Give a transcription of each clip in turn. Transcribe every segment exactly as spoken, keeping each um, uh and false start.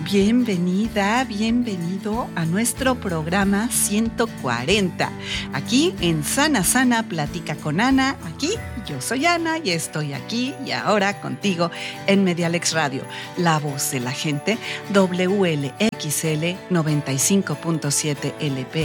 Bienvenida, bienvenido a nuestro programa ciento cuarenta. Aquí en Sana Sana Platica con Ana. Aquí yo soy Ana y estoy aquí y ahora contigo en Medialex Radio, la voz de la gente, W L X L noventa y cinco punto siete L P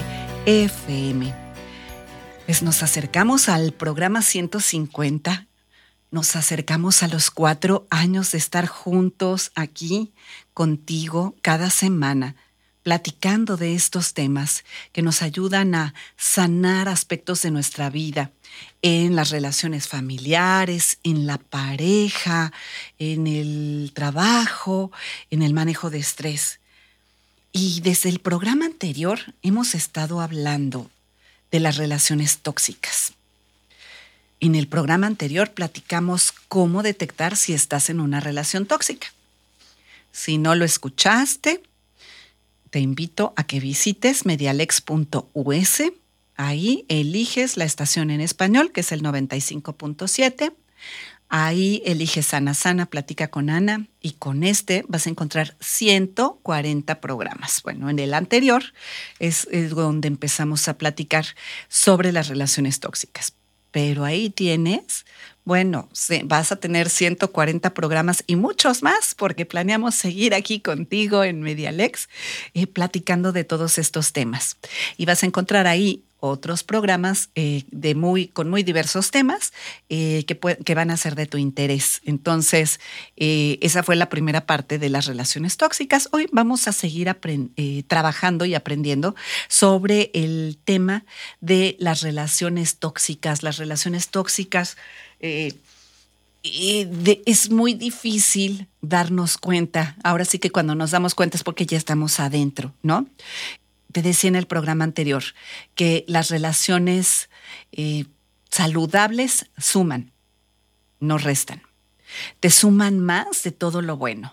F M. Pues nos acercamos al programa ciento cincuenta. Nos acercamos a los cuatro años de estar juntos aquí contigo cada semana, platicando de estos temas que nos ayudan a sanar aspectos de nuestra vida, en las relaciones familiares, en la pareja, en el trabajo, en el manejo de estrés. Y desde el programa anterior hemos estado hablando de las relaciones tóxicas. En el programa anterior platicamos cómo detectar si estás en una relación tóxica. Si no lo escuchaste, te invito a que visites medialex punto u s. Ahí eliges la estación en español, que es el noventa y cinco punto siete. Ahí eliges Sana Sana, Platica con Ana, y con este vas a encontrar ciento cuarenta programas. Bueno, en el anterior es, es donde empezamos a platicar sobre las relaciones tóxicas. Pero ahí tienes, bueno, vas a tener ciento cuarenta programas y muchos más porque planeamos seguir aquí contigo en Medialex eh, platicando de todos estos temas. Y vas a encontrar ahí otros programas eh, de muy, con muy diversos temas eh, que, puede, que van a ser de tu interés. Entonces, eh, esa fue la primera parte de las relaciones tóxicas. Hoy vamos a seguir aprend- eh, trabajando y aprendiendo sobre el tema de las relaciones tóxicas. Las relaciones tóxicas, eh, eh, de, es muy difícil darnos cuenta. Ahora sí que cuando nos damos cuenta es porque ya estamos adentro, ¿no? Te decía en el programa anterior que las relaciones eh, saludables suman, no restan. Te suman más de todo lo bueno.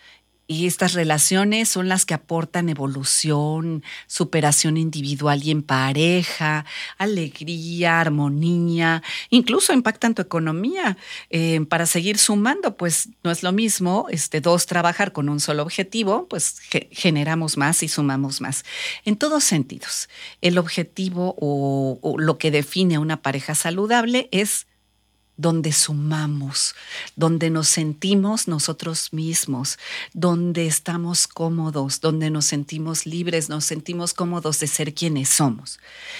Y estas relaciones son las que aportan evolución, superación individual y en pareja, alegría, armonía, incluso impactan tu economía. Eh, para seguir sumando, pues no es lo mismo, este, dos, trabajar con un solo objetivo, pues ge- generamos más y sumamos más. En todos sentidos, el objetivo o, o lo que define a una pareja saludable es donde sumamos, donde nos sentimos nosotros mismos, donde estamos cómodos, donde nos sentimos libres, nos sentimos cómodos de ser quienes somos.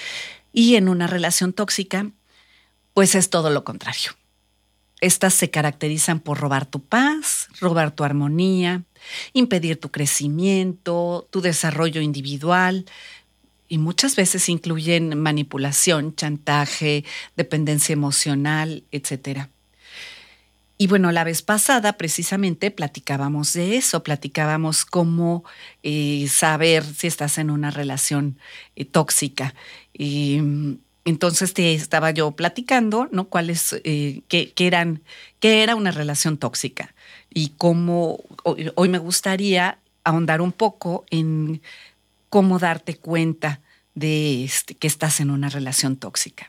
Y en una relación tóxica, pues es todo lo contrario. Estas se caracterizan por robar tu paz, robar tu armonía, impedir tu crecimiento, tu desarrollo individual. Y muchas veces incluyen manipulación, chantaje, dependencia emocional, etcétera. Y bueno, la vez pasada precisamente platicábamos de eso, platicábamos cómo eh, saber si estás en una relación eh, tóxica. Y entonces te estaba yo platicando, ¿no? Cuáles, eh, qué, qué eran, qué era una relación tóxica y cómo hoy, hoy me gustaría ahondar un poco en cómo darte cuenta de este, que estás en una relación tóxica.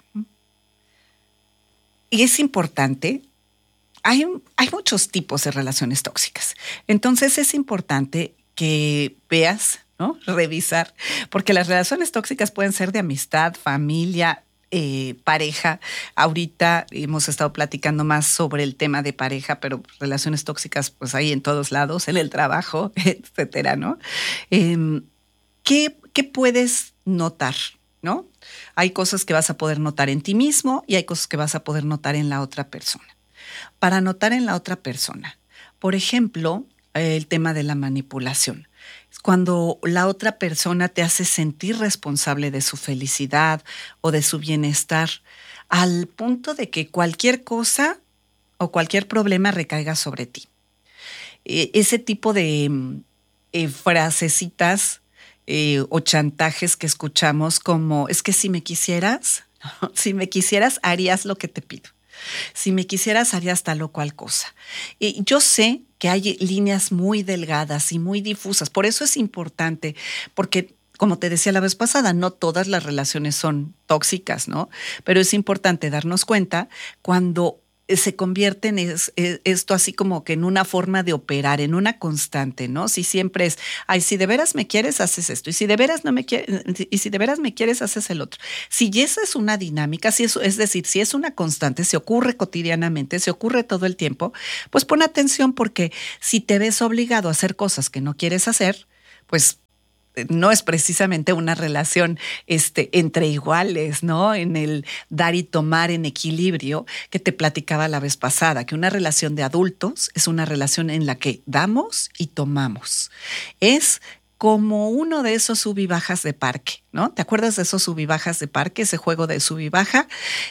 Y es importante, hay, hay muchos tipos de relaciones tóxicas. Entonces es importante que veas, ¿no? Revisar, porque las relaciones tóxicas pueden ser de amistad, familia, eh, pareja. Ahorita hemos estado platicando más sobre el tema de pareja, pero relaciones tóxicas pues hay en todos lados, en el trabajo, etcétera, ¿no? Eh, ¿Qué, qué puedes notar, no? Hay cosas que vas a poder notar en ti mismo y hay cosas que vas a poder notar en la otra persona. Para notar en la otra persona, por ejemplo, el tema de la manipulación. Cuando la otra persona te hace sentir responsable de su felicidad o de su bienestar, al punto de que cualquier cosa o cualquier problema recaiga sobre ti. Ese tipo de eh, frasecitas Eh, o chantajes que escuchamos como, es que si me quisieras, si me quisieras harías lo que te pido. Si me quisieras harías tal o cual cosa. Y yo sé que hay líneas muy delgadas y muy difusas, por eso es importante, porque como te decía la vez pasada, no todas las relaciones son tóxicas, ¿no? Pero es importante darnos cuenta cuando se convierte en es, es, esto así como que en una forma de operar, en una constante, ¿no? Si siempre es, ay, si de veras me quieres, haces esto, y si de veras no me quieres, y si de veras me quieres, haces el otro. Si esa es una dinámica, si eso, es decir, si es una constante, se ocurre cotidianamente, se ocurre todo el tiempo, pues pon atención, porque si te ves obligado a hacer cosas que no quieres hacer, pues no es precisamente una relación este, entre iguales, ¿no? En el dar y tomar en equilibrio que te platicaba la vez pasada, que una relación de adultos es una relación en la que damos y tomamos. Es como uno de esos sub y bajas de parque, ¿no? ¿Te acuerdas de esos sub y bajas de parque? Ese juego de sub y baja,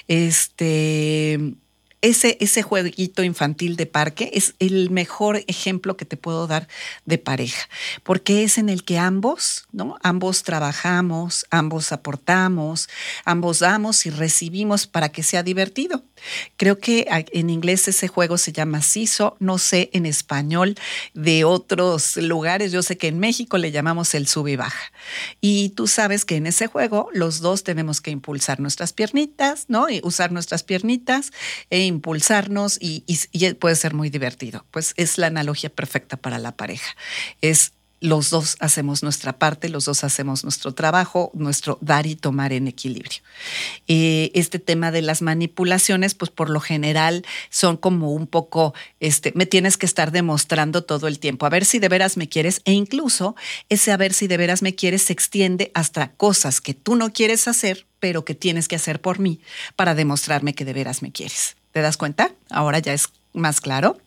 este... Ese, ese jueguito infantil de parque es el mejor ejemplo que te puedo dar de pareja, porque es en el que ambos, ¿no? Ambos trabajamos, ambos aportamos, ambos damos y recibimos para que sea divertido. Creo que en inglés ese juego se llama Seesaw, no sé en español de otros lugares, yo sé que en México le llamamos el sub y baja. Y tú sabes que en ese juego los dos tenemos que impulsar nuestras piernitas, ¿no? Y usar nuestras piernitas e impulsarnos y, y, y puede ser muy divertido. Pues es la analogía perfecta para la pareja. Es los dos hacemos nuestra parte, los dos hacemos nuestro trabajo, nuestro dar y tomar en equilibrio. Eh, este tema de las manipulaciones, pues por lo general son como un poco, este, me tienes que estar demostrando todo el tiempo, a ver si de veras me quieres, e incluso ese a ver si de veras me quieres se extiende hasta cosas que tú no quieres hacer, pero que tienes que hacer por mí para demostrarme que de veras me quieres. ¿Te das cuenta? Ahora ya es más claro.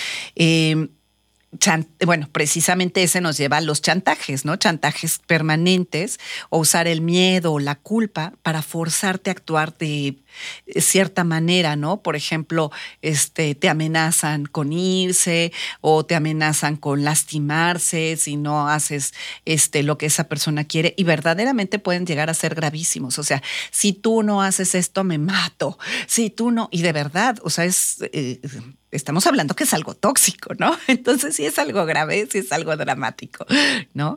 Eh, Chant- bueno, precisamente ese nos lleva a los chantajes, ¿no? Chantajes permanentes, o usar el miedo o la culpa para forzarte a actuar de cierta manera, ¿no? Por ejemplo, este, te amenazan con irse o te amenazan con lastimarse si no haces este, lo que esa persona quiere, y verdaderamente pueden llegar a ser gravísimos. O sea, si tú no haces esto, me mato. Si tú no, y de verdad, o sea, es... Eh, estamos hablando que es algo tóxico, ¿no? Entonces sí es algo grave, sí es algo dramático, ¿no?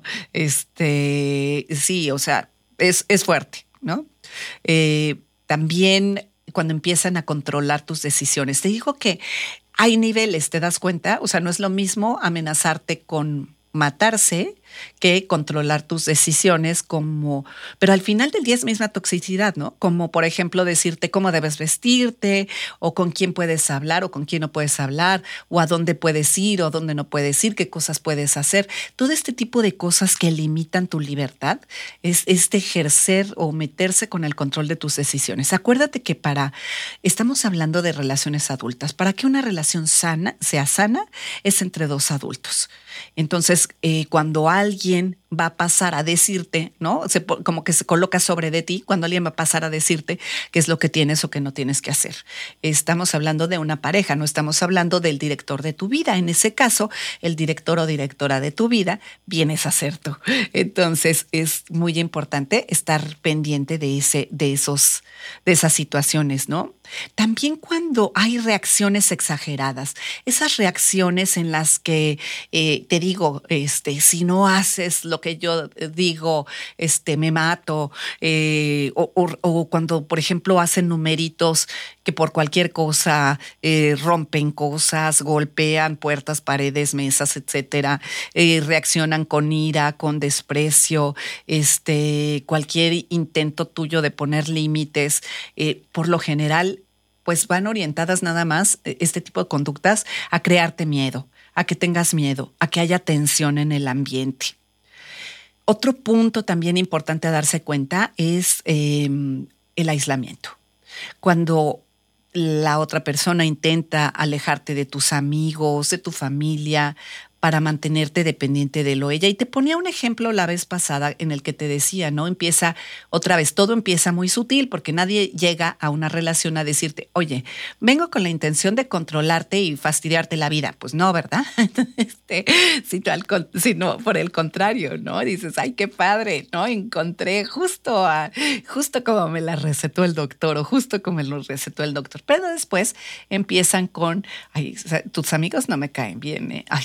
Este, sí, o sea, es, es fuerte, ¿no? Eh, también cuando empiezan a controlar tus decisiones. Te digo que hay niveles, ¿te das cuenta? O sea, no es lo mismo amenazarte con matarse que controlar tus decisiones, como, pero al final del día es misma toxicidad, ¿no? Como por ejemplo decirte cómo debes vestirte, o con quién puedes hablar o con quién no puedes hablar, o a dónde puedes ir o a dónde no puedes ir, qué cosas puedes hacer. Todo este tipo de cosas que limitan tu libertad es este ejercer o meterse con el control de tus decisiones. Acuérdate que para, estamos hablando de relaciones adultas, para que una relación sana sea sana es entre dos adultos. Entonces, eh, cuando alguien va a pasar a decirte, ¿no? Se, como que se coloca sobre de ti, cuando alguien va a pasar a decirte qué es lo que tienes o qué no tienes que hacer. Estamos hablando de una pareja, no estamos hablando del director de tu vida. En ese caso, el director o directora de tu vida vienes a ser tú. Entonces, es muy importante estar pendiente de, ese, de, esos, de esas situaciones, ¿no? También cuando hay reacciones exageradas, esas reacciones en las que eh, te digo, este, si no haces lo que yo digo, este, me mato, eh, o, o, o cuando, por ejemplo, hacen numeritos que por cualquier cosa eh, rompen cosas, golpean puertas, paredes, mesas, etcétera, eh, reaccionan con ira, con desprecio, este, cualquier intento tuyo de poner límites, eh, por lo general, pues van orientadas nada más, este tipo de conductas, a crearte miedo, a que tengas miedo, a que haya tensión en el ambiente. Otro punto también importante a darse cuenta es eh, el aislamiento. Cuando la otra persona intenta alejarte de tus amigos, de tu familia, para mantenerte dependiente de lo ella. Y te ponía un ejemplo la vez pasada en el que te decía, ¿no? Empieza, otra vez, todo empieza muy sutil, porque nadie llega a una relación a decirte, oye, vengo con la intención de controlarte y fastidiarte la vida. Pues no, ¿verdad? este, sino, al, sino por el contrario, ¿no? Dices, ay, qué padre, ¿no? Encontré justo, a, justo como me la recetó el doctor, o justo como me lo recetó el doctor. Pero después empiezan con, ay, tus amigos no me caen bien, ¿eh? Ay, tu hermana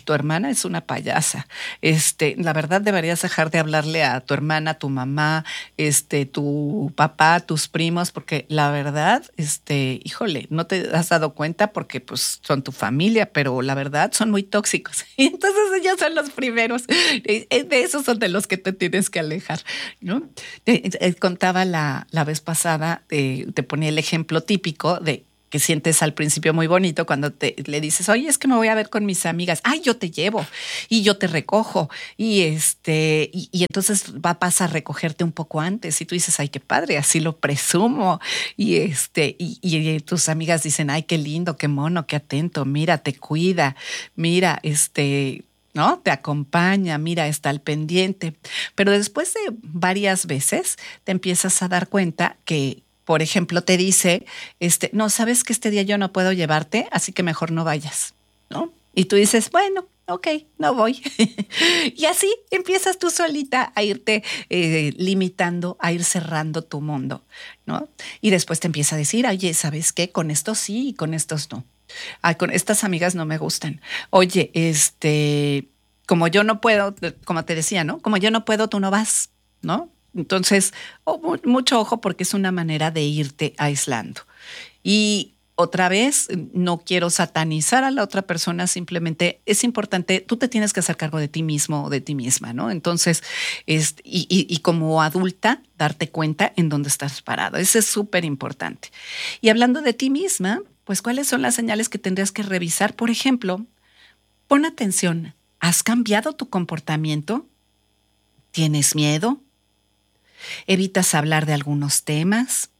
hermana es una payasa. Este, la verdad deberías dejar de hablarle a tu hermana, a tu mamá, este, tu papá, tus primos, porque la verdad, este, híjole, no te has dado cuenta porque pues son tu familia, pero la verdad son muy tóxicos. Y entonces ellos son los primeros. De esos son de los que te tienes que alejar, ¿no? Te, te contaba la, la vez pasada, eh, te ponía el ejemplo típico de que sientes al principio muy bonito cuando te, le dices, oye, es que me voy a ver con mis amigas. Ay, yo te llevo y yo te recojo. Y este, y, y entonces va a pasar a recogerte un poco antes. Y tú dices, ay, qué padre, así lo presumo. Y este, y, y tus amigas dicen, ay, qué lindo, qué mono, qué atento, mira, te cuida, mira, este, ¿no? Te acompaña, mira, está al pendiente. Pero después de varias veces te empiezas a dar cuenta que, por ejemplo, te dice, este, no, sabes que este día yo no puedo llevarte, así que mejor no vayas, ¿no? Y tú dices, bueno, ok, no voy. Y así empiezas tú solita a irte eh, limitando, a ir cerrando tu mundo, ¿no? Y después te empieza a decir, oye, ¿sabes qué? Con estos sí y con estos no. Ay, con estas amigas no me gustan. Oye, este, como yo no puedo, como te decía, ¿no? Como yo no puedo, tú no vas, ¿no? Entonces, oh, mucho ojo porque es una manera de irte aislando. Y otra vez, no quiero satanizar a la otra persona, simplemente es importante, tú te tienes que hacer cargo de ti mismo o de ti misma, ¿no? Entonces, es, y, y, y como adulta, darte cuenta en dónde estás parado. Eso es súper importante. Y hablando de ti misma, pues, ¿cuáles son las señales que tendrías que revisar? Por ejemplo, pon atención. ¿Has cambiado tu comportamiento? ¿Tienes miedo? ¿Evitas hablar de algunos temas?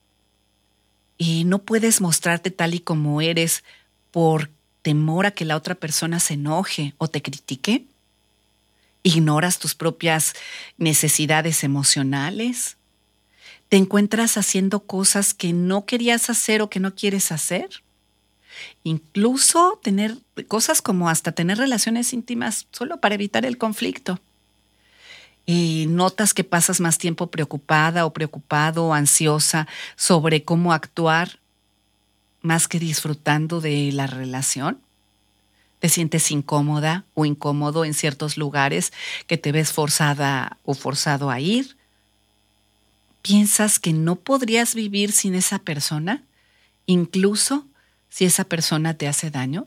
¿Y no puedes mostrarte tal y como eres por temor a que la otra persona se enoje o te critique? ¿Ignoras tus propias necesidades emocionales? ¿Te encuentras haciendo cosas que no querías hacer o que no quieres hacer? Incluso tener cosas como hasta tener relaciones íntimas solo para evitar el conflicto. Y notas que pasas más tiempo preocupada o preocupado o ansiosa sobre cómo actuar más que disfrutando de la relación. Te sientes incómoda o incómodo en ciertos lugares que te ves forzada o forzado a ir. ¿Piensas que no podrías vivir sin esa persona, incluso si esa persona te hace daño?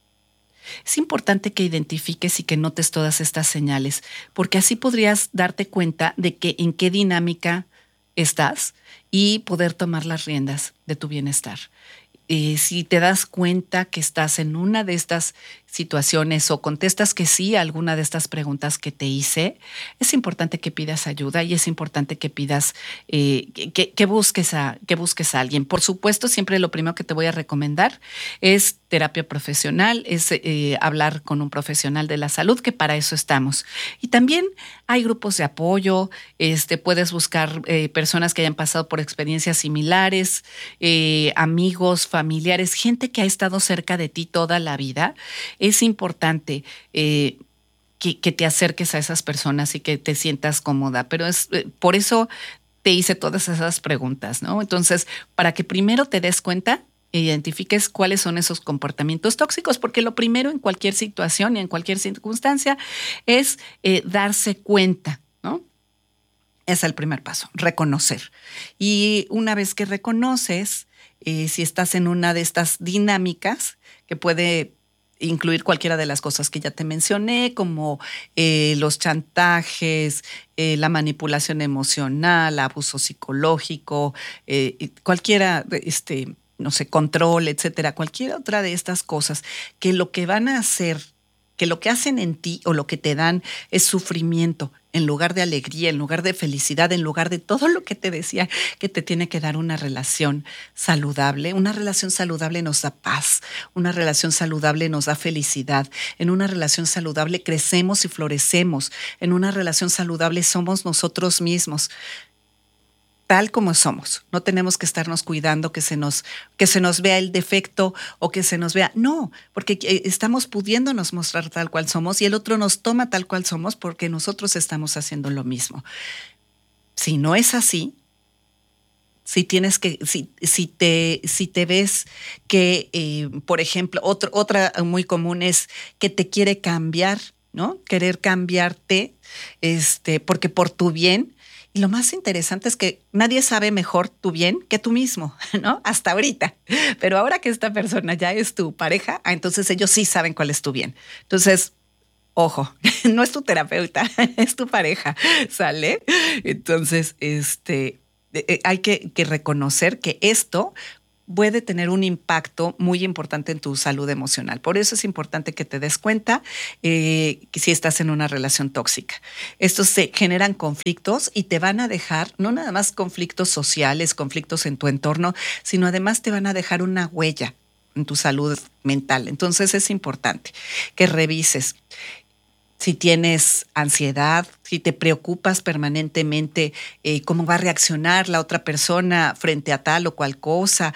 Es importante que identifiques y que notes todas estas señales, porque así podrías darte cuenta de que en qué dinámica estás y poder tomar las riendas de tu bienestar. Eh, si te das cuenta que estás en una de estas situaciones o contestas que sí a alguna de estas preguntas que te hice, es importante que pidas ayuda y es importante que pidas, eh, que, que, busques a, que busques a alguien. Por supuesto, siempre lo primero que te voy a recomendar es terapia profesional, es eh, hablar con un profesional de la salud, que para eso estamos. Y también hay grupos de apoyo, este, puedes buscar eh, personas que hayan pasado por experiencias similares, eh, amigos, familiares, gente que ha estado cerca de ti toda la vida. Es importante eh, que, que te acerques a esas personas y que te sientas cómoda, pero es eh, por eso te hice todas esas preguntas, ¿no? Entonces, para que primero te des cuenta, identifiques cuáles son esos comportamientos tóxicos, porque lo primero en cualquier situación y en cualquier circunstancia es eh, darse cuenta, ¿no? Es el primer paso, reconocer. Y una vez que reconoces, eh, si estás en una de estas dinámicas que puede incluir cualquiera de las cosas que ya te mencioné, como eh, los chantajes, eh, la manipulación emocional, abuso psicológico, eh, cualquiera, este, no sé, control, etcétera, cualquier otra de estas cosas que lo que van a hacer, que lo que hacen en ti o lo que te dan es sufrimiento en lugar de alegría, en lugar de felicidad, en lugar de todo lo que te decía que te tiene que dar una relación saludable. Una relación saludable nos da paz, una relación saludable nos da felicidad. En una relación saludable crecemos y florecemos. En una relación saludable somos nosotros mismos, tal como somos. No tenemos que estarnos cuidando que se nos, que se nos vea el defecto o que se nos vea. No, porque estamos pudiéndonos mostrar tal cual somos y el otro nos toma tal cual somos porque nosotros estamos haciendo lo mismo. Si no es así, si tienes que, si, si te, si te ves que, eh, por ejemplo, otro, otra muy común es que te quiere cambiar, ¿no? Querer cambiarte, este, porque por tu bien. Y lo más interesante es que nadie sabe mejor tu bien que tú mismo, ¿no? Hasta ahorita. Pero ahora que esta persona ya es tu pareja, ah, entonces ellos sí saben cuál es tu bien. Entonces, ojo, no es tu terapeuta, es tu pareja, ¿sale? Entonces, este, eh, hay que, que reconocer que esto puede tener un impacto muy importante en tu salud emocional. Por eso es importante que te des cuenta eh, que si estás en una relación tóxica. Estos se generan conflictos y te van a dejar, no nada más conflictos sociales, conflictos en tu entorno, sino además te van a dejar una huella en tu salud mental. Entonces es importante que revises si tienes ansiedad, si te preocupas permanentemente eh, cómo va a reaccionar la otra persona frente a tal o cual cosa,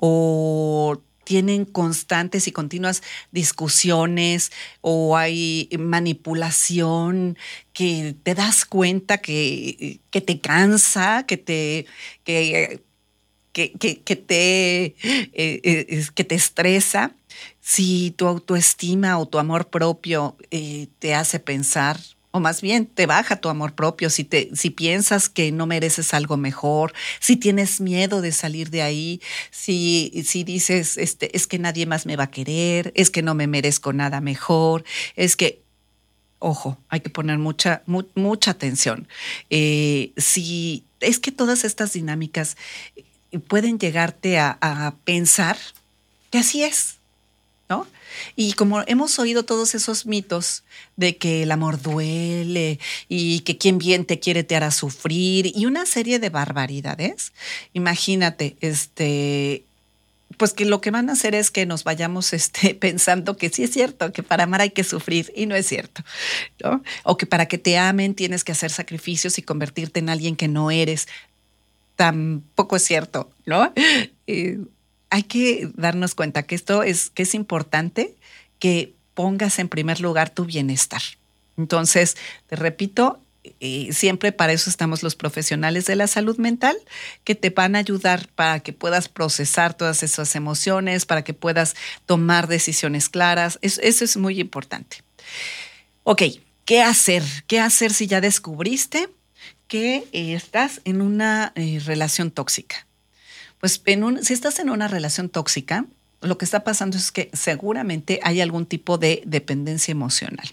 o tienen constantes y continuas discusiones, o hay manipulación que te das cuenta que, que te cansa, que te... Que, Que, que, que, te, eh, eh, que te estresa, si tu autoestima o tu amor propio eh, te hace pensar, o más bien te baja tu amor propio, si, te, si piensas que no mereces algo mejor, si tienes miedo de salir de ahí, si, si dices, este, es que nadie más me va a querer, es que no me merezco nada mejor, es que... Ojo, hay que poner mucha, mu mucha atención. Eh, si es que todas estas dinámicas pueden llegarte a, a pensar que así es, ¿no? Y como hemos oído todos esos mitos de que el amor duele y que quien bien te quiere te hará sufrir y una serie de barbaridades, imagínate, este... pues que lo que van a hacer es que nos vayamos este, pensando que sí es cierto, que para amar hay que sufrir, y no es cierto, ¿no? O que para que te amen tienes que hacer sacrificios y convertirte en alguien que no eres. Tampoco es cierto, ¿no? Eh, hay que darnos cuenta que esto es, que es importante que pongas en primer lugar tu bienestar. Entonces, te repito, y siempre para eso estamos los profesionales de la salud mental, que te van a ayudar para que puedas procesar todas esas emociones, para que puedas tomar decisiones claras. Eso, eso es muy importante. Ok, ¿qué hacer? ¿Qué hacer si ya descubriste que eh, estás en una eh, relación tóxica? Pues en un, si estás en una relación tóxica, lo que está pasando es que seguramente hay algún tipo de dependencia emocional.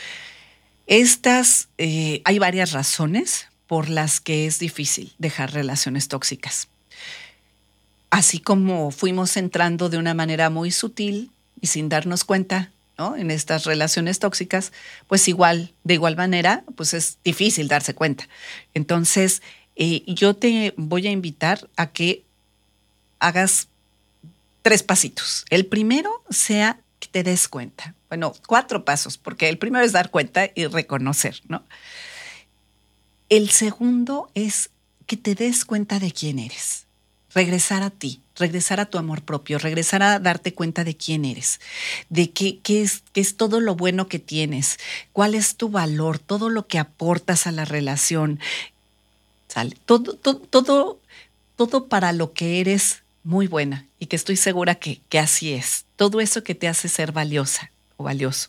Estas, eh, hay varias razones por las que es difícil dejar relaciones tóxicas. Así como fuimos entrando de una manera muy sutil y sin darnos cuenta, ¿no?, en estas relaciones tóxicas, pues igual, de igual manera, pues es difícil darse cuenta. Entonces, eh, yo te voy a invitar a que hagas tres pasitos. El primero sea que te des cuenta. Bueno, cuatro pasos, porque el primero es dar cuenta y reconocer, ¿no? El segundo es que te des cuenta de quién eres. Regresar a ti, regresar a tu amor propio, regresar a darte cuenta de quién eres, de qué, qué, es, qué es todo lo bueno que tienes, cuál es tu valor, todo lo que aportas a la relación, ¿sale? Todo, todo, todo, todo para lo que eres muy buena y que estoy segura que, que así es. Todo eso que te hace ser valiosa o valioso.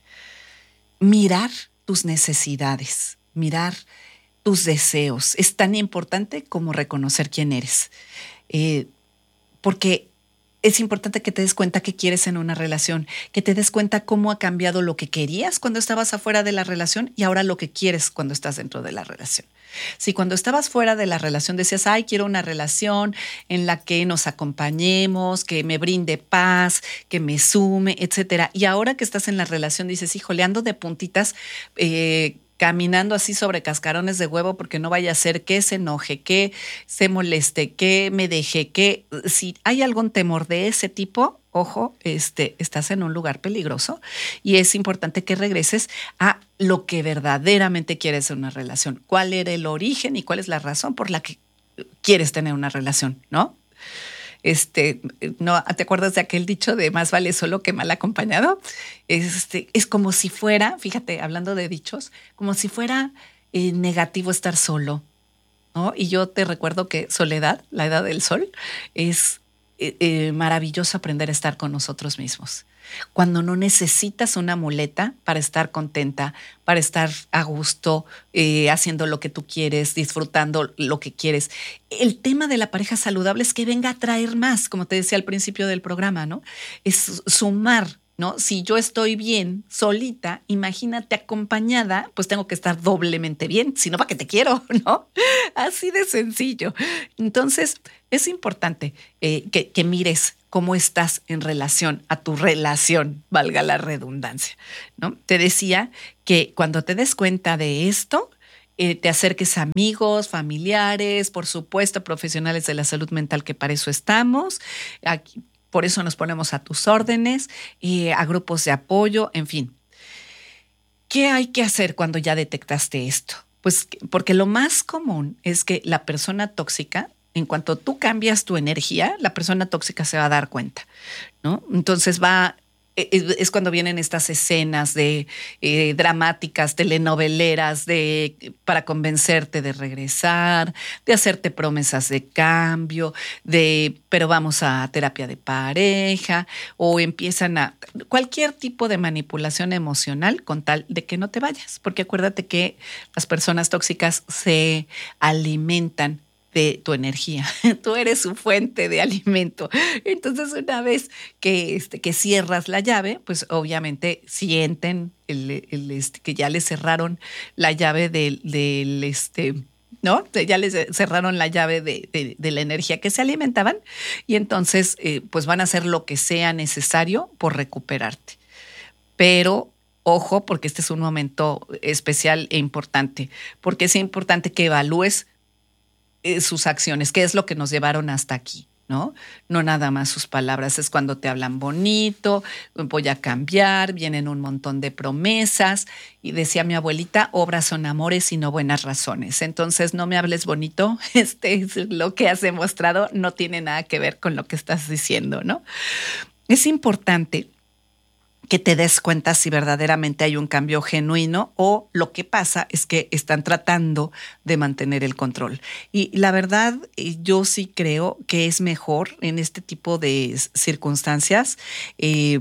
Mirar tus necesidades, mirar tus deseos. Es tan importante como reconocer quién eres. Eh, porque es importante que te des cuenta qué quieres en una relación, que te des cuenta cómo ha cambiado lo que querías cuando estabas afuera de la relación y ahora lo que quieres cuando estás dentro de la relación. Si cuando estabas fuera de la relación decías, ay, quiero una relación en la que nos acompañemos, que me brinde paz, que me sume, etcétera. Y ahora que estás en la relación dices, híjole, ando de puntitas, eh, caminando así sobre cascarones de huevo porque no vaya a ser que se enoje, que se moleste, que me deje, que si hay algún temor de ese tipo, ojo, este, estás en un lugar peligroso y es importante que regreses a lo que verdaderamente quieres en una relación. ¿Cuál era el origen y cuál es la razón por la que quieres tener una relación, no? Este, no, ¿te acuerdas de aquel dicho de más vale solo que mal acompañado? Este, es como si fuera, fíjate, hablando de dichos, como si fuera eh, negativo estar solo, ¿no? Y yo te recuerdo que soledad, la edad del sol, es eh, eh, maravilloso aprender a estar con nosotros mismos. cuando no necesitas una muleta para estar contenta, para estar a gusto, eh, haciendo lo que tú quieres, disfrutando lo que quieres. El tema de la pareja saludable es que venga a traer más, como te decía al principio del programa, ¿no? Es sumar, ¿no? Si yo estoy bien solita, imagínate acompañada, pues tengo que estar doblemente bien, si no, ¿para qué te quiero? ¿No? Así de sencillo. Entonces, es importante eh, que, que mires cómo estás en relación a tu relación, valga la redundancia, ¿no? Te decía que cuando te des cuenta de esto, eh, te acerques a amigos, familiares, por supuesto, profesionales de la salud mental, que para eso estamos. Aquí, por eso nos ponemos a tus órdenes, eh, a grupos de apoyo, en fin. ¿Qué hay que hacer cuando ya detectaste esto? Pues porque lo más común es que la persona tóxica, en cuanto tú cambias tu energía, la persona tóxica se va a dar cuenta, ¿no? Entonces va, es, es cuando vienen estas escenas de eh, dramáticas, telenoveleras, de, para convencerte de regresar, de hacerte promesas de cambio, de, pero vamos a terapia de pareja, o empiezan a, cualquier tipo de manipulación emocional con tal de que no te vayas, porque acuérdate que las personas tóxicas se alimentan de tu energía. Tú eres su fuente de alimento. Entonces, una vez que, este, que cierras la llave, pues obviamente sienten el, el, este, que ya les cerraron la llave del, del este, ¿no? Ya les cerraron la llave de, de, de la energía que se alimentaban, y entonces eh, pues van a hacer lo que sea necesario por recuperarte. Pero ojo, porque este es un momento especial e importante, porque es importante que evalúes sus acciones, qué es lo que nos llevaron hasta aquí, ¿no? No nada más sus palabras, es cuando te hablan bonito, voy a cambiar, vienen un montón de promesas, y decía mi abuelita, obras son amores y no buenas razones. Entonces no me hables bonito, este es lo que has demostrado, no tiene nada que ver con lo que estás diciendo, ¿no? Es importante que te des cuenta si verdaderamente hay un cambio genuino o lo que pasa es que están tratando de mantener el control. Y la verdad, yo sí creo que es mejor en este tipo de circunstancias, eh,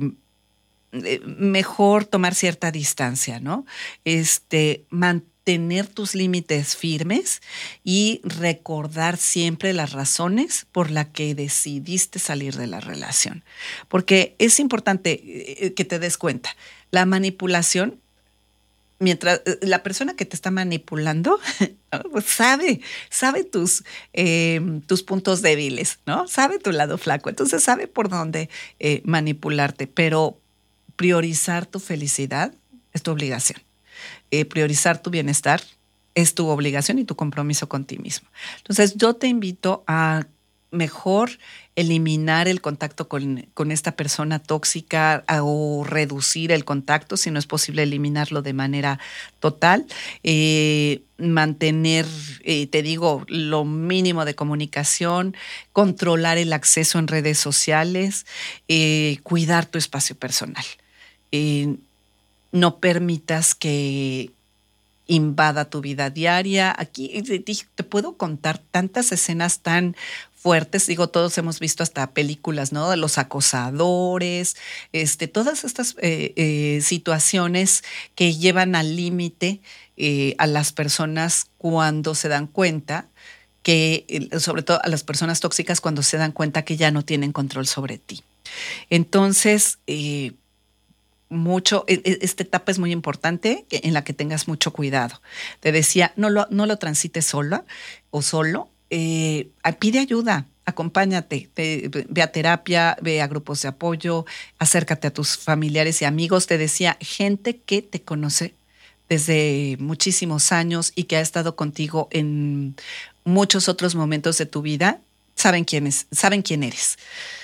mejor tomar cierta distancia, ¿no? Este, mantener tener tus límites firmes y recordar siempre las razones por las que decidiste salir de la relación. Porque es importante que te des cuenta, la manipulación, mientras la persona que te está manipulando pues sabe, sabe tus, eh, tus puntos débiles, ¿no? Sabe tu lado flaco, entonces sabe por dónde eh, manipularte, pero priorizar tu felicidad es tu obligación. Eh, priorizar tu bienestar es tu obligación y tu compromiso con ti mismo. Entonces, yo te invito a mejor eliminar el contacto con, con esta persona tóxica a, o reducir el contacto, si no es posible eliminarlo de manera total, eh, mantener, eh, te digo, lo mínimo de comunicación, controlar el acceso en redes sociales, eh, cuidar tu espacio personal. Eh, No permitas que invada tu vida diaria. Aquí te puedo contar tantas escenas tan fuertes. Digo, todos hemos visto hasta películas, ¿no? De los acosadores, este, todas estas eh, eh, situaciones que llevan al límite eh, a las personas cuando se dan cuenta que, sobre todo a las personas tóxicas, cuando se dan cuenta que ya no tienen control sobre ti. Entonces, eh, mucho, esta etapa es muy importante en la que tengas mucho cuidado. Te decía, no lo, no lo transites sola o solo, eh, pide ayuda, acompáñate, te, ve a terapia, ve a grupos de apoyo, acércate a tus familiares y amigos. Te decía, gente que te conoce desde muchísimos años y que ha estado contigo en muchos otros momentos de tu vida, saben quién es, saben quién eres.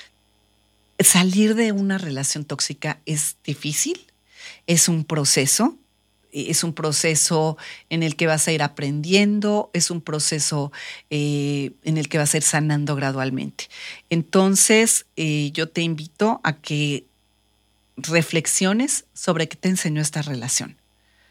Salir de una relación tóxica es difícil, es un proceso, es un proceso en el que vas a ir aprendiendo, es un proceso eh, en el que vas a ir sanando gradualmente. Entonces, eh, yo te invito a que reflexiones sobre qué te enseñó esta relación.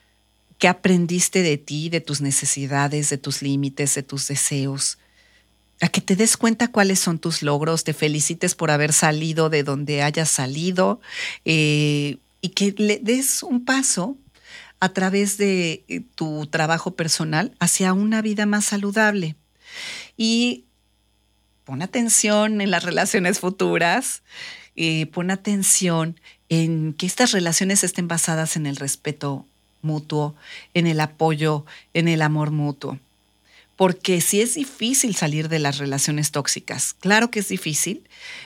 ¿Qué aprendiste de ti, de tus necesidades, de tus límites, de tus deseos? a que te des cuenta cuáles son tus logros, te felicites por haber salido de donde hayas salido eh, y que le des un paso a través de eh, tu trabajo personal hacia una vida más saludable. Y pon atención en las relaciones futuras, eh, pon atención en que estas relaciones estén basadas en el respeto mutuo, en el apoyo, en el amor mutuo. Porque sí es difícil salir de las relaciones tóxicas. Claro que es difícil.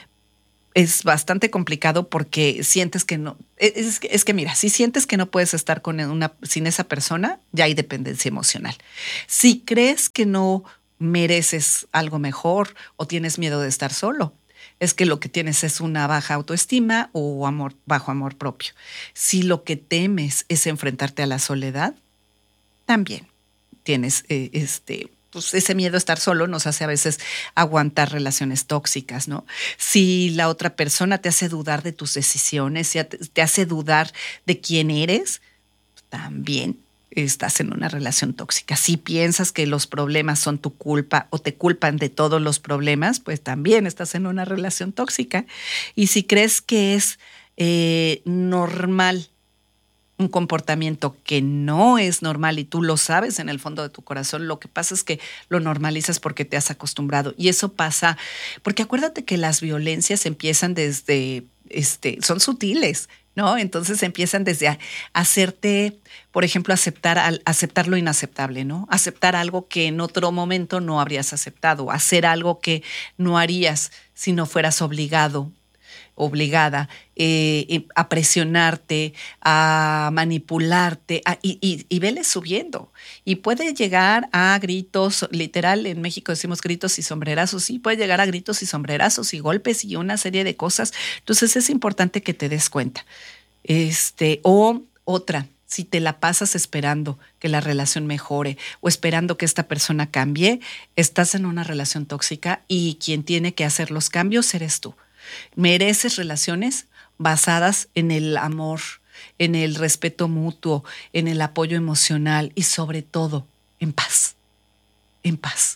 Es bastante complicado porque sientes que no... Es, es que mira, si sientes que no puedes estar con una, sin esa persona, ya hay dependencia emocional. Si crees que no mereces algo mejor o tienes miedo de estar solo, es que lo que tienes es una baja autoestima o amor, bajo amor propio. Si lo que temes es enfrentarte a la soledad, también tienes eh, este... pues ese miedo a estar solo nos hace a veces aguantar relaciones tóxicas, ¿no? Si la otra persona te hace dudar de tus decisiones, si te hace dudar de quién eres, también estás en una relación tóxica. Si piensas que los problemas son tu culpa o te culpan de todos los problemas, pues también estás en una relación tóxica. Y si crees que es eh, normal un comportamiento que no es normal y tú lo sabes en el fondo de tu corazón, lo que pasa es que lo normalizas porque te has acostumbrado. Y eso pasa, porque acuérdate que las violencias empiezan desde, este, son sutiles, ¿no? Entonces empiezan desde a hacerte, por ejemplo, aceptar, al, aceptar lo inaceptable, ¿no? Aceptar algo que en otro momento no habrías aceptado, hacer algo que no harías si no fueras obligado obligada eh, a presionarte, a manipularte a, y, y, y vele subiendo. Y puede llegar a gritos, literal, en México decimos gritos y sombrerazos, sí, puede llegar a gritos y sombrerazos y golpes y una serie de cosas. Entonces es importante que te des cuenta. Este, o otra, si te la pasas esperando que la relación mejore o esperando que esta persona cambie, estás en una relación tóxica y quien tiene que hacer los cambios eres tú. Mereces relaciones basadas en el amor, en el respeto mutuo, en el apoyo emocional y sobre todo en paz, en paz.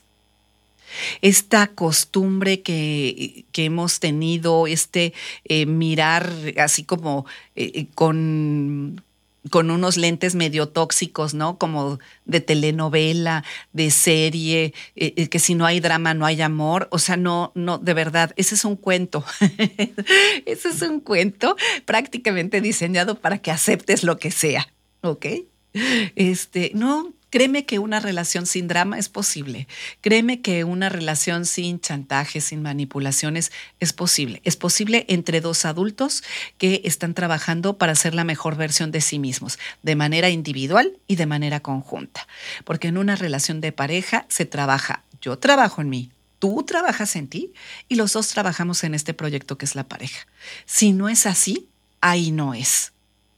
Esta costumbre que, que hemos tenido, este eh, mirar así como eh, con... con unos lentes medio tóxicos, ¿no? Como de telenovela, de serie, eh, que si no hay drama no hay amor. O sea, no, no, de verdad, ese es un cuento. Ese es un cuento prácticamente diseñado para que aceptes lo que sea, ¿ok? Este, no, créeme que una relación sin drama es posible. Créeme que una relación sin chantajes, sin manipulaciones es posible. Es posible entre dos adultos que están trabajando para ser la mejor versión de sí mismos, de manera individual y de manera conjunta. Porque en una relación de pareja se trabaja, yo trabajo en mí, tú trabajas en ti y los dos trabajamos en este proyecto que es la pareja. Si no es así, ahí no es.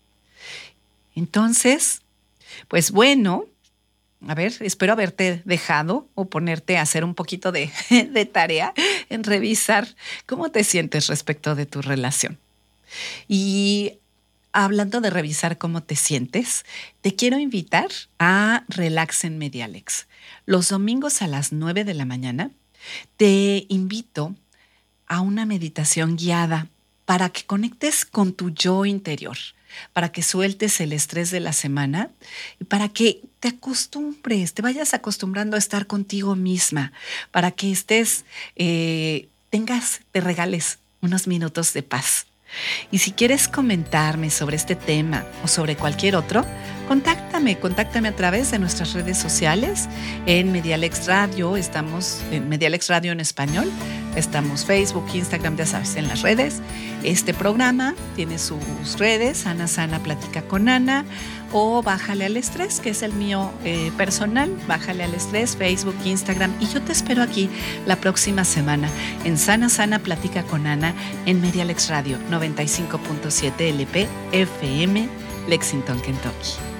Entonces, pues bueno, a ver, espero haberte dejado o ponerte a hacer un poquito de, de tarea en revisar cómo te sientes respecto de tu relación. Y hablando de revisar cómo te sientes, te quiero invitar a Relax en Medialex. Los domingos a las nueve de la mañana te invito a una meditación guiada para que conectes con tu yo interior, para que sueltes el estrés de la semana y para que te acostumbres, te vayas acostumbrando a estar contigo misma, para que estés, eh, tengas, te regales unos minutos de paz. Y si quieres comentarme sobre este tema o sobre cualquier otro, contáctame, contáctame a través de nuestras redes sociales. En Medialex Radio, estamos en Medialex Radio en español, estamos Facebook, Instagram, ya sabes, en las redes. Este programa tiene sus redes, Ana Sana Platica con Ana, o Bájale al Estrés, que es el mío eh, personal, Bájale al Estrés, Facebook, Instagram, y yo te espero aquí la próxima semana en Sana Sana Platica con Ana en Medialex Radio noventa y cinco punto siete L P F M, Lexington, Kentucky.